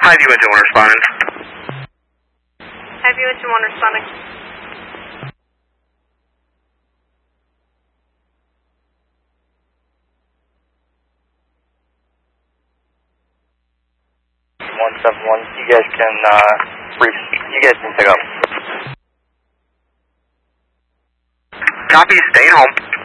Highview Engine 1 responding. Highview Engine 1 responding. You guys can pick up. Copy, staying home.